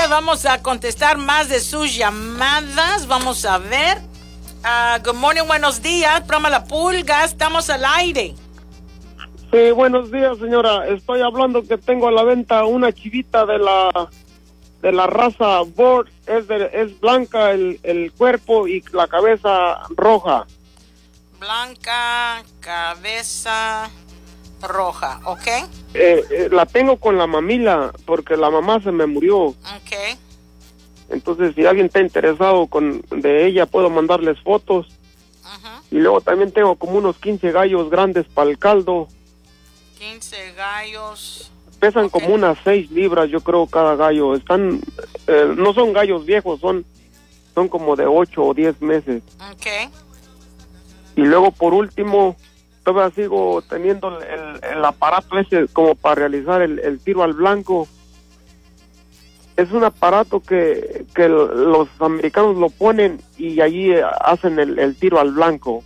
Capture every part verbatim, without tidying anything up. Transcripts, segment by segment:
día. Vamos a contestar más de sus llamadas. Vamos a ver. Uh, good morning, buenos días. Programa La Pulga, estamos al aire. Sí, buenos días, señora. Estoy hablando que tengo a la venta una chivita de la de la raza Boer. Es de, es blanca el, el cuerpo y la cabeza roja. Blanca, cabeza roja, ¿ok? Eh, eh, la tengo con la mamila porque la mamá se me murió. Ok. Entonces, si alguien está interesado con de ella, puedo mandarles fotos. Uh-huh. Y luego también tengo como unos quince gallos grandes para el caldo. quince gallos. Pesan okay. como unas seis libras, yo creo, cada gallo. Están, eh, no son gallos viejos, son, son como de ocho o diez meses. Ok. Y luego, por último, todavía sigo teniendo el, el aparato ese como para realizar el, el tiro al blanco. Es un aparato que, que los americanos lo ponen y allí hacen el, el tiro al blanco.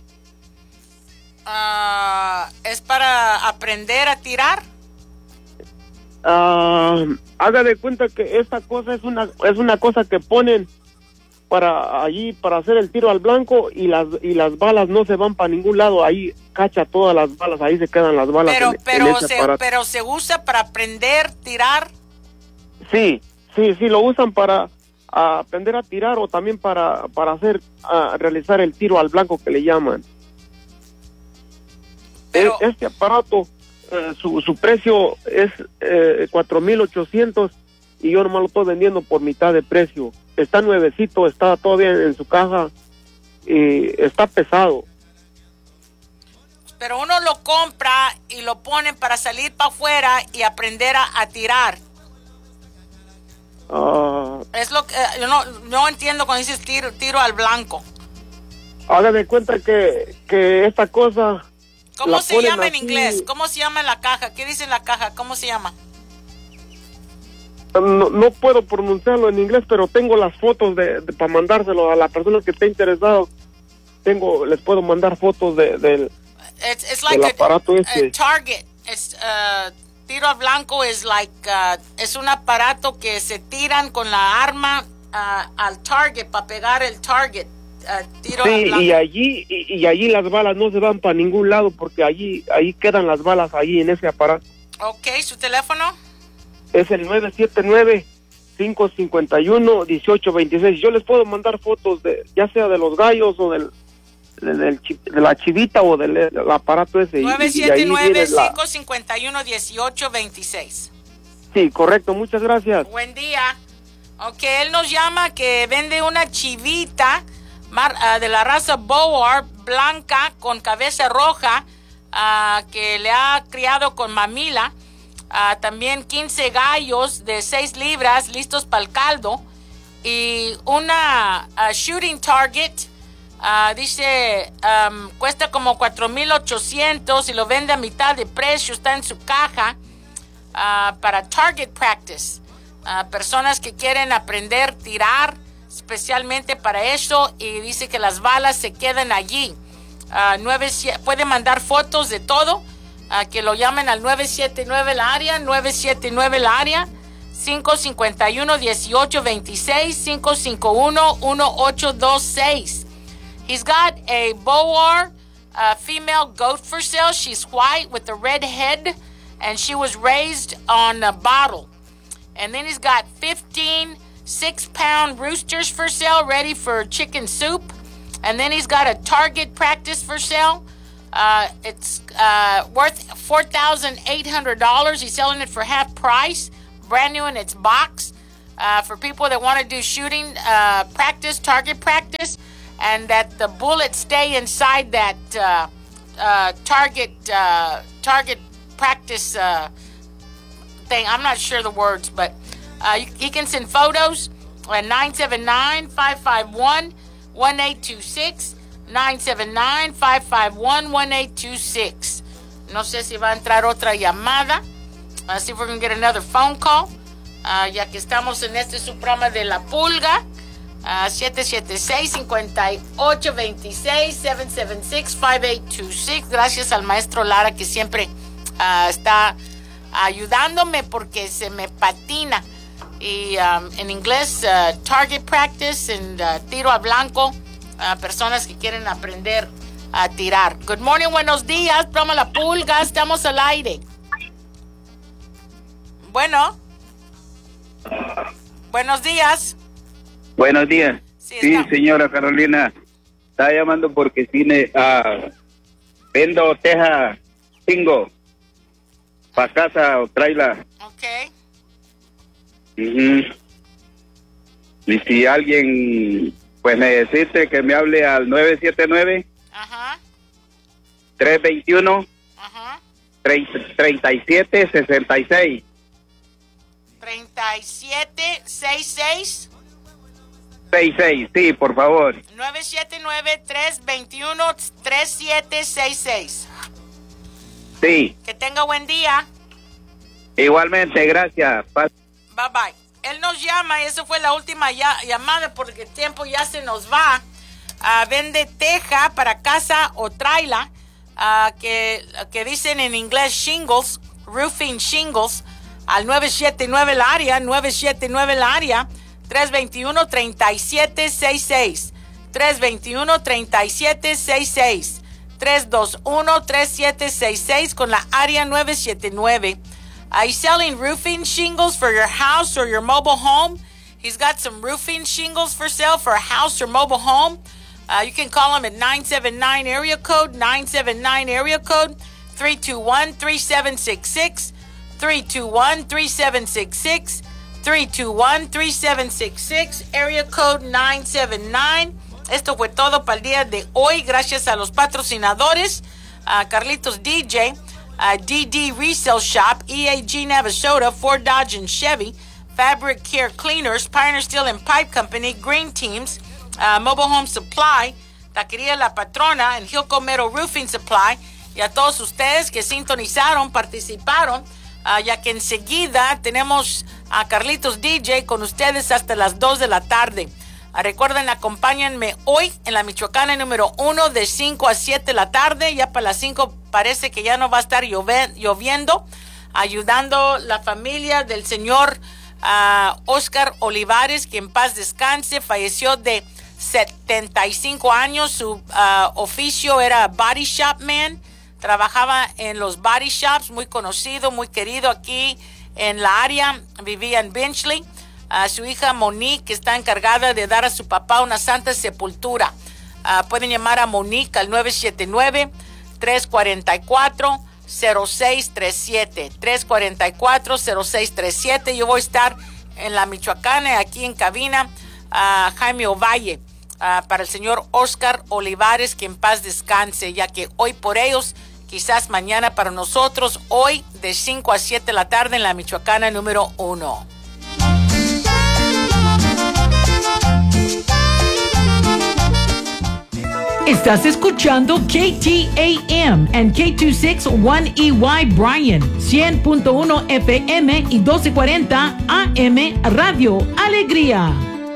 Uh, ¿Es para aprender a tirar? Uh, haga de cuenta que esta cosa es una es una cosa que ponen para allí para hacer el tiro al blanco y las y las balas no se van para ningún lado, ahí cacha todas las balas, ahí se quedan las balas. Pero en, pero en ese se aparato. pero se usa para aprender a tirar. Sí, sí, sí lo usan para a aprender a tirar o también para para hacer a realizar el tiro al blanco que le llaman. Pero este aparato eh, su, su precio es eh, cuatro mil ochocientos y yo nomás lo estoy vendiendo por mitad de precio. Está nuevecito, está todavía en su caja y está pesado. Pero uno lo compra y lo ponen para salir para afuera y aprender a, a tirar. Uh, es lo que yo no, no entiendo cuando dices tiro, tiro al blanco. Haga de cuenta que, que esta cosa... ¿Cómo se llama en así. inglés? ¿Cómo se llama en la caja? ¿Qué dice en la caja? ¿Cómo se llama? No, no puedo pronunciarlo en inglés, pero tengo las fotos de, de para mandárselo a la persona que esté interesado. Tengo, les puedo mandar fotos de, de, it's, it's like del a, aparato ese. A target. It's, uh, tiro al blanco es like uh, es un aparato que se tiran con la arma uh, al target para pegar el target. Uh, tiro sí, al blanco. y allí y, y allí las balas no se van para ningún lado porque allí ahí quedan las balas allí en ese aparato. Ok, ¿su teléfono? Es el nueve siete nueve, cinco cinco uno, uno ocho dos seis. Yo les puedo mandar fotos de ya sea de los gallos o del, del, del de la chivita o del, del aparato ese. nueve siete nueve, cinco cinco uno, uno ocho dos seis. Sí, correcto, muchas gracias. Buen día. Ok, él nos llama que vende una chivita mar, uh, de la raza Boer, blanca con cabeza roja, uh, que le ha criado con mamila. Uh, también quince gallos de seis libras listos para el caldo. Y una uh, shooting target, uh, dice, um, cuesta como cuatro mil ochocientos y lo vende a mitad de precio, está en su caja uh, para target practice. Uh, personas que quieren aprender a tirar especialmente para eso y dice que las balas se quedan allí. Uh, nueve, puede mandar fotos de todo. Uh, que lo llamen al nueve siete nueve el área, nueve siete nueve el área, cinco cinco uno, uno ocho dos seis, cinco cinco uno, uno ocho dos seis. He's got a Boer uh, female goat for sale. She's white with a red head and she was raised on a bottle. And then he's got fifteen six-pound roosters for sale ready for chicken soup. And then he's got a target practice for sale. Uh, it's uh, worth four thousand eight hundred dollars. He's selling it for half price, brand new in its box, uh, for people that want to do shooting uh, practice, target practice, and that the bullets stay inside that uh, uh, target uh, target practice uh, thing. I'm not sure the words, but uh, he can send photos at nine seven nine, five five one, one eight two six. nine seven nine, five five one, one eight two six. No sé si va a entrar otra llamada. Uh, see if we're going to get another phone call. Uh, ya que estamos en este su programa de La Pulga. Uh, siete siete seis, cinco ocho dos seis, siete siete seis, cinco ocho dos seis. Gracias al maestro Lara que siempre uh, está ayudándome porque se me patina. y um, en inglés uh, target practice and uh, tiro al blanco, uh, personas que quieren aprender a tirar. Good morning, buenos días, programa La Pulga, estamos al aire. Bueno. Buenos días. Buenos días. Sí, sí está. Señora Carolina, estaba llamando porque cine, uh, vendo teja cinco para casa o trailer. Ok. Uh-huh. Y si alguien pues necesite que me hable al nueve siete nueve, Ajá. tres dos uno, Ajá. treinta y siete sesenta y seis. treinta y siete sesenta y seis. sesenta y seis, sí, por favor. nueve siete nueve, tres dos uno, tres siete seis seis. Sí. Que tenga buen día. Igualmente, gracias. Bye bye. Él nos llama y eso fue la última ya, llamada porque el tiempo ya se nos va. Uh, vende teja para casa o trailer, uh, que, que dicen en inglés shingles, roofing shingles, al nueve siete nueve el área, nueve siete nueve el área, tres dos uno, treinta y siete sesenta y seis, tres dos uno, treinta y siete sesenta y seis, tres dos uno, treinta y siete sesenta y seis con la área nueve siete nueve. Uh, he's selling roofing shingles for your house or your mobile home. He's got some roofing shingles for sale for a house or mobile home. Uh, you can call him at nine seven nine area code, nine seven nine area code, three two one, three seven six six, three two one, three seven six six, three two one, three seven six six, area code nine seven nine. Esto fue todo para el día de hoy. Gracias a los patrocinadores, uh, Carlitos D J, uh, D D Resale Shop, E A G Navasota, Ford Dodge and Chevy, Fabric Care Cleaners, Pioneer Steel and Pipe Company, Green Teams, uh, Mobile Home Supply, Taquería La Patrona, and Hilco Metal Roofing Supply, y a todos ustedes que sintonizaron, participaron, uh, ya que enseguida tenemos a Carlitos D J con ustedes hasta las dos de la tarde. Uh, recuerden, acompáñenme hoy en la Michoacana número uno de cinco a siete de la tarde. Ya para las cinco parece que ya no va a estar llove- lloviendo, ayudando la familia del señor uh, Oscar Olivares, que en paz descanse, falleció de setenta y cinco años. Su uh, oficio era body shop man, trabajaba en los body shops, muy conocido, muy querido aquí en la área, vivía en Benchley. Uh, su hija Monique, que está encargada de dar a su papá una santa sepultura. Uh, pueden llamar a Monique al nueve siete nueve, tres cuatro cuatro, cero seis tres siete, tres cuatro cuatro, cero seis tres siete. Yo voy a estar en la Michoacana, aquí en cabina, uh, Jaime Ovalle, uh, para el señor Oscar Olivares, que en paz descanse, ya que hoy por ellos, quizás mañana para nosotros, hoy de cinco a siete de la tarde en la Michoacana número uno. Estás escuchando K T A M and K two sixty-one E Y Bryan, cien punto uno F M y doce cuarenta A M Radio Alegría.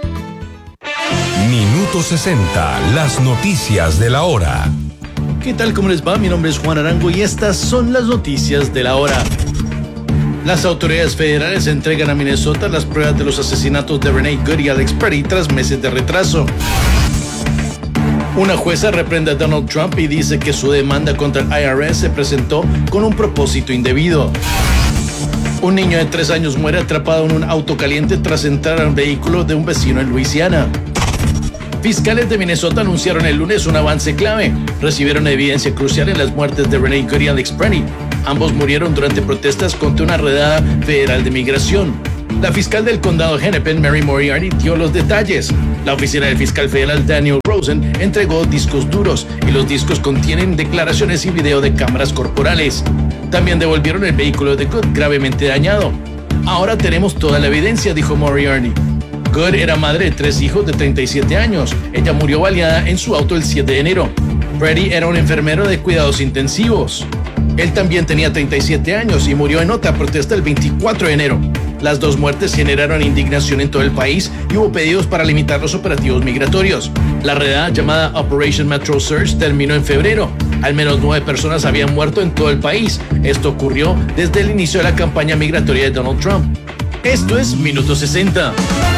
Minuto sesenta, las noticias de la hora. ¿Qué tal? ¿Cómo les va? Mi nombre es Juan Arango y estas son las noticias de la hora. Las autoridades federales entregan a Minnesota las pruebas de los asesinatos de Renee Good y Alex Petty tras meses de retraso. Una jueza reprende a Donald Trump y dice que su demanda contra el I R S se presentó con un propósito indebido. Un niño de tres años muere atrapado en un auto caliente tras entrar a un vehículo de un vecino en Luisiana. Fiscales de Minnesota anunciaron el lunes un avance clave. Recibieron evidencia crucial en las muertes de Renee Good y Alex Petty. Ambos murieron durante protestas contra una redada federal de migración. La fiscal del condado Hennepin, Mary Moriarty, dio los detalles. La oficina del fiscal federal Daniel Rosen entregó discos duros y los discos contienen declaraciones y video de cámaras corporales. También devolvieron el vehículo de Good gravemente dañado. Ahora tenemos toda la evidencia, dijo Moriarty. Good era madre de tres hijos de treinta y siete años. Ella murió baleada en su auto el siete de enero. Freddie era un enfermero de cuidados intensivos. Él también tenía treinta y siete años y murió en otra protesta el veinticuatro de enero. Las dos muertes generaron indignación en todo el país y hubo pedidos para limitar los operativos migratorios. La redada llamada Operation Metro Surge terminó en febrero. Al menos nueve personas habían muerto en todo el país. Esto ocurrió desde el inicio de la campaña migratoria de Donald Trump. Esto es Minuto sesenta.